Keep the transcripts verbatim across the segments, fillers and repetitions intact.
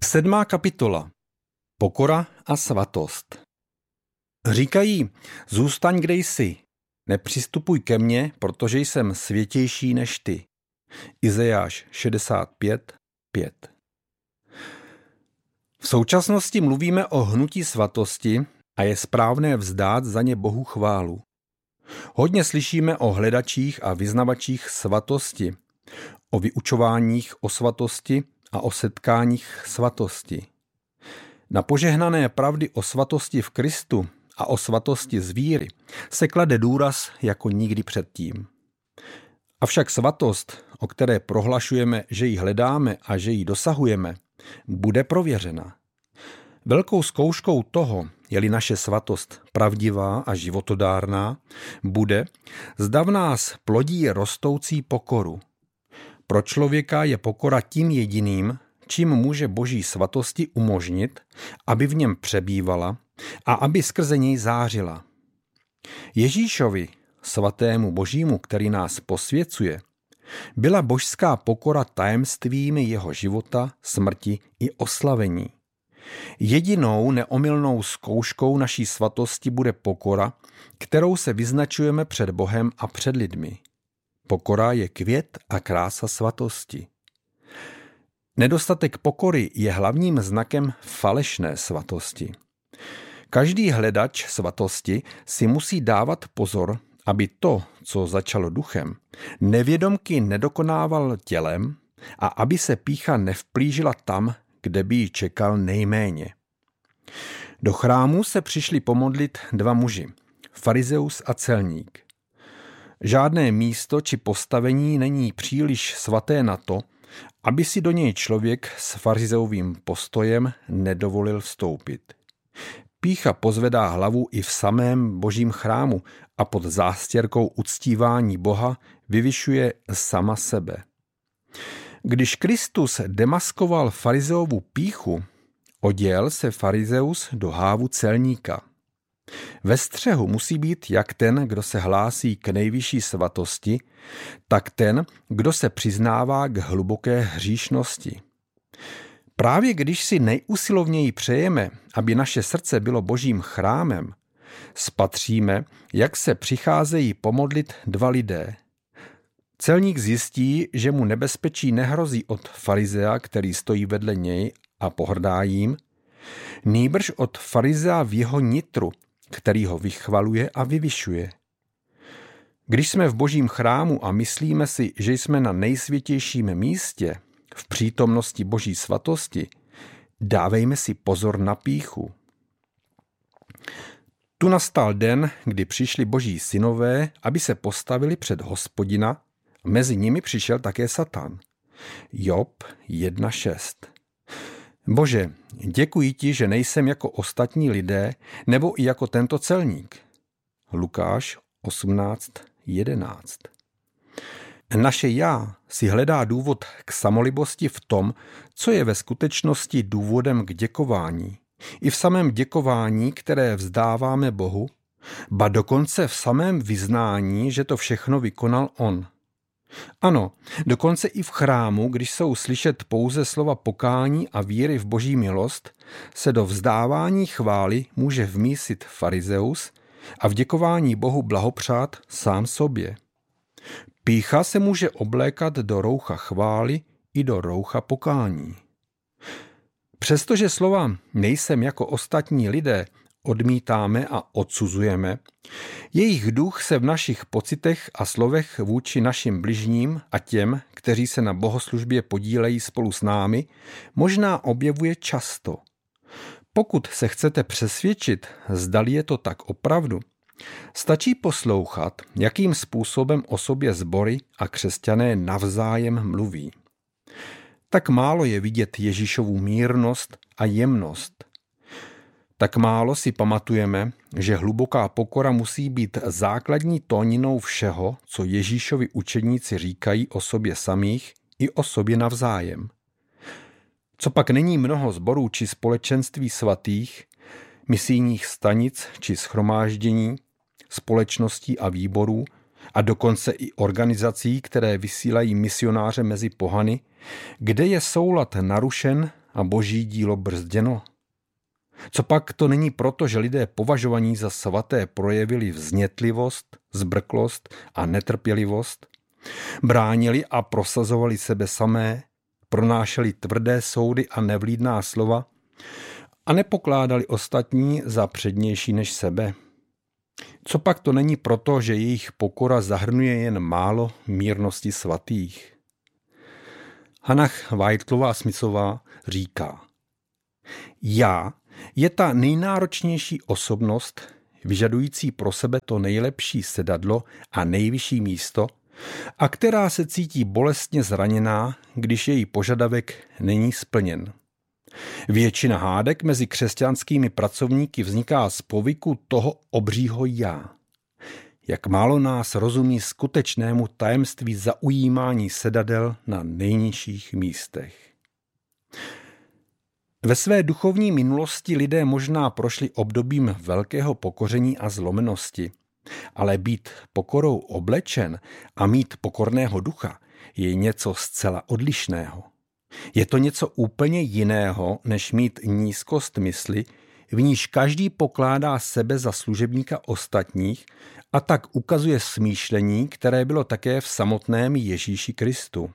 Sedmá kapitola. Pokora a svatost. Říkají, zůstaň kde jsi, nepřistupuj ke mně, protože jsem světější než ty. Izajáš šedesát pět pět. V současnosti mluvíme o hnutí svatosti a je správné vzdát za ně Bohu chválu. Hodně slyšíme o hledačích a vyznavačích svatosti, o vyučováních o svatosti a o setkáních svatosti. Na požehnané pravdy o svatosti v Kristu a o svatosti z víry se klade důraz jako nikdy předtím. Avšak svatost, o které prohlašujeme, že ji hledáme a že ji dosahujeme, bude prověřena. Velkou zkouškou toho, je-li naše svatost pravdivá a životodárná, bude, zda v nás plodí rostoucí pokoru. Pro člověka je pokora tím jediným, čím může Boží svatosti umožnit, aby v něm přebývala a aby skrze něj zářila. Ježíšovi, svatému Božímu, který nás posvěcuje, byla božská pokora tajemstvím jeho života, smrti i oslavení. Jedinou neomylnou zkouškou naší svatosti bude pokora, kterou se vyznačujeme před Bohem a před lidmi. Pokora je květ a krása svatosti. Nedostatek pokory je hlavním znakem falešné svatosti. Každý hledač svatosti si musí dávat pozor, aby to, co začalo duchem, nevědomky nedokonával tělem a aby se pýcha nevplížila tam, kde by ji čekal nejméně. Do chrámu se přišli pomodlit dva muži, farizeus a celník. Žádné místo či postavení není příliš svaté na to, aby si do něj člověk s farizeovým postojem nedovolil vstoupit. Pýcha pozvedá hlavu i v samém Božím chrámu a pod zástěrkou uctívání Boha vyvyšuje sama sebe. Když Kristus demaskoval farizeovu pýchu, oděl se farizeus do hávu celníka. Ve střehu musí být jak ten, kdo se hlásí k nejvyšší svatosti, tak ten, kdo se přiznává k hluboké hříšnosti. Právě když si nejusilovněji přejeme, aby naše srdce bylo Božím chrámem, spatříme, jak se přicházejí pomodlit dva lidé. Celník zjistí, že mu nebezpečí nehrozí od farizea, který stojí vedle něj a pohrdá jím, nýbrž od farizea v jeho nitru, který ho vychvaluje a vyvyšuje. Když jsme v Božím chrámu a myslíme si, že jsme na nejsvětějším místě, v přítomnosti Boží svatosti, dávejme si pozor na pýchu. Tu nastal den, kdy přišli Boží synové, aby se postavili před Hospodina, mezi nimi přišel také Satan. Job jedna šest. Bože, děkuji ti, že nejsem jako ostatní lidé, nebo i jako tento celník. Lukáš osmnáct jedenáct. Naše já si hledá důvod k samolibosti v tom, co je ve skutečnosti důvodem k děkování. I v samém děkování, které vzdáváme Bohu, ba dokonce v samém vyznání, že to všechno vykonal on. Ano, dokonce i v chrámu, když jsou slyšet pouze slova pokání a víry v Boží milost, se do vzdávání chvály může vmísit farizeus a v děkování Bohu blahopřát sám sobě. Pýcha se může oblékat do roucha chvály i do roucha pokání. Přestože slova nejsem jako ostatní lidé odmítáme a odsuzujeme, jejich duch se v našich pocitech a slovech vůči našim bližním a těm, kteří se na bohoslužbě podílejí spolu s námi, možná objevuje často. Pokud se chcete přesvědčit, zdali je to tak opravdu, stačí poslouchat, jakým způsobem o sobě sbory a křesťané navzájem mluví. Tak málo je vidět Ježíšovu mírnost a jemnost. Tak málo si pamatujeme, že hluboká pokora musí být základní tóninou všeho, co Ježíšovi učedníci říkají o sobě samých i o sobě navzájem. Copak není mnoho sborů či společenství svatých, misijních stanic či shromáždění, společností a výborů a dokonce i organizací, které vysílají misionáře mezi pohany, kde je soulad narušen a boží dílo brzděno? Co pak to není proto, že lidé považovaní za svaté projevili vznětlivost, zbrklost a netrpělivost? Bránili a prosazovali sebe samé, pronášeli tvrdé soudy a nevlídná slova a nepokládali ostatní za přednější než sebe? Co pak to není proto, že jejich pokora zahrnuje jen málo mírnosti svatých? Hannah Whitelová Smithová říká: já je ta nejnáročnější osobnost, vyžadující pro sebe to nejlepší sedadlo a nejvyšší místo, a která se cítí bolestně zraněná, když její požadavek není splněn. Většina hádek mezi křesťanskými pracovníky vzniká z povyku toho obřího já. Jak málo nás rozumí skutečnému tajemství zaujímání sedadel na nejnižších místech. Ve své duchovní minulosti lidé možná prošli obdobím velkého pokoření a zlomenosti, ale být pokorou oblečen a mít pokorného ducha je něco zcela odlišného. Je to něco úplně jiného, než mít nízkost mysli, v níž každý pokládá sebe za služebníka ostatních a tak ukazuje smýšlení, které bylo také v samotném Ježíši Kristu.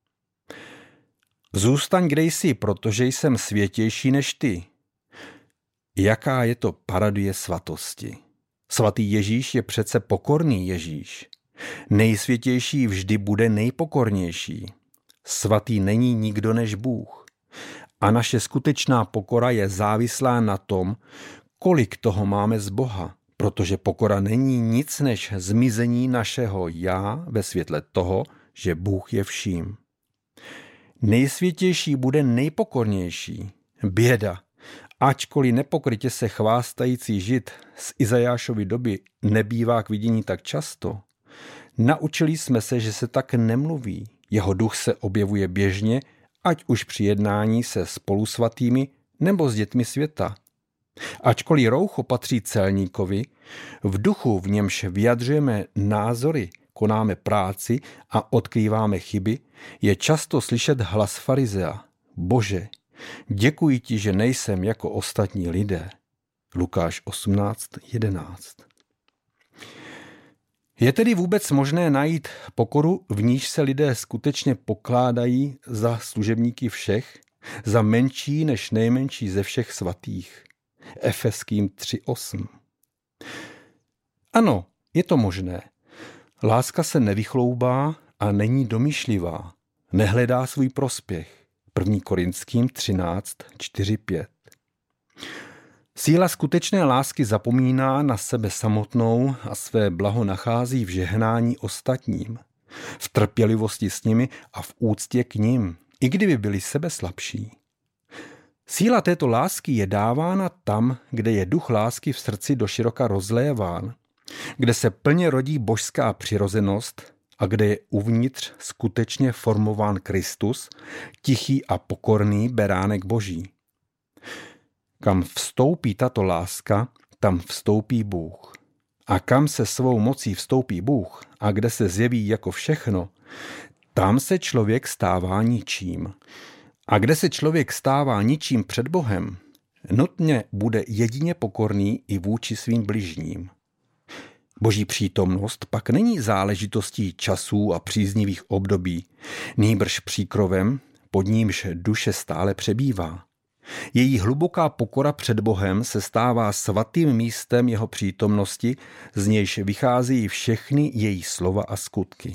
Zůstaň kde jsi, protože jsem světější než ty. Jaká je to parodie svatosti? Svatý Ježíš je přece pokorný Ježíš. Nejsvětější vždy bude nejpokornější. Svatý není nikdo než Bůh. A naše skutečná pokora je závislá na tom, kolik toho máme z Boha, protože pokora není nic než zmizení našeho já ve světle toho, že Bůh je vším. Nejsvětější bude nejpokornější. Běda, ačkoliv nepokrytě se chvástající žid z Izajášovy doby nebývá k vidění tak často, naučili jsme se, že se tak nemluví. Jeho duch se objevuje běžně, ať už při jednání se spolusvatými nebo s dětmi světa. Ačkoliv roucho patří celníkovi, v duchu, v němž vyjadřujeme názory, konáme práci a odkrýváme chyby, je často slyšet hlas farizea: Bože, děkuji ti, že nejsem jako ostatní lidé. Lukáš osmnáct jedenáct. Je tedy vůbec možné najít pokoru, v níž se lidé skutečně pokládají za služebníky všech, za menší než nejmenší ze všech svatých? Efeským tři osm. Ano, je to možné. Láska se nevychloubá a není domýšlivá. Nehledá svůj prospěch. první Korinským třináct čtyři pět. Síla skutečné lásky zapomíná na sebe samotnou a své blaho nachází v žehnání ostatním, v trpělivosti s nimi a v úctě k nim, i kdyby byli sebe slabší. Síla této lásky je dávána tam, kde je duch lásky v srdci doširoka rozléván, kde se plně rodí božská přirozenost a kde je uvnitř skutečně formován Kristus, tichý a pokorný beránek Boží. Kam vstoupí tato láska, tam vstoupí Bůh. A kam se svou mocí vstoupí Bůh a kde se zjeví jako všechno, tam se člověk stává ničím. A kde se člověk stává ničím před Bohem, nutně bude jedině pokorný i vůči svým bližním. Boží přítomnost pak není záležitostí časů a příznivých období, nýbrž příkrovem, pod nímž duše stále přebývá. Její hluboká pokora před Bohem se stává svatým místem jeho přítomnosti, z nějž vycházejí všechny její slova a skutky.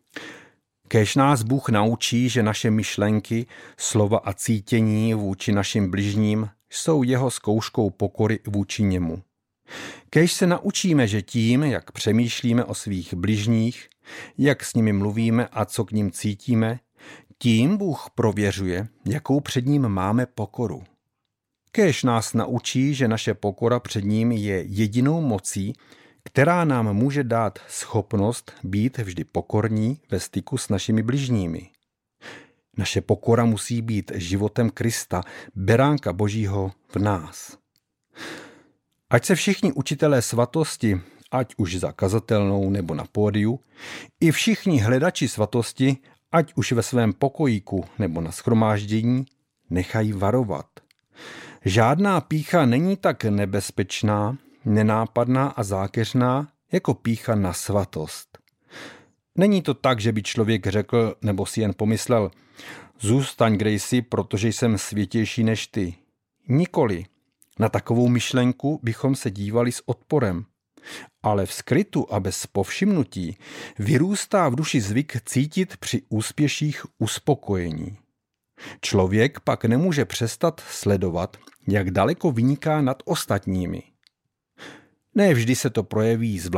Kéž nás Bůh naučí, že naše myšlenky, slova a cítění vůči našim bližním jsou jeho zkouškou pokory vůči němu. Kéž se naučíme, že tím, jak přemýšlíme o svých bližních, jak s nimi mluvíme a co k nim cítíme, tím Bůh prověřuje, jakou před ním máme pokoru. Kéž nás naučí, že naše pokora před ním je jedinou mocí, která nám může dát schopnost být vždy pokorní ve styku s našimi bližními. Naše pokora musí být životem Krista, beránka Božího v nás. Ať se všichni učitelé svatosti, ať už za kazatelnou nebo na pódiu, i všichni hledači svatosti, ať už ve svém pokojíku nebo na shromáždění, nechají varovat. Žádná pýcha není tak nebezpečná, nenápadná a zákeřná jako pýcha na svatost. Není to tak, že by člověk řekl nebo si jen pomyslel: zůstaň, Gracie, protože jsem světější než ty. Nikoli. Na takovou myšlenku bychom se dívali s odporem. Ale v skrytu a bez povšimnutí vyrůstá v duši zvyk cítit při úspěších uspokojení. Člověk pak nemůže přestat sledovat, jak daleko vyniká nad ostatními. Ne vždy se to projeví zvláštně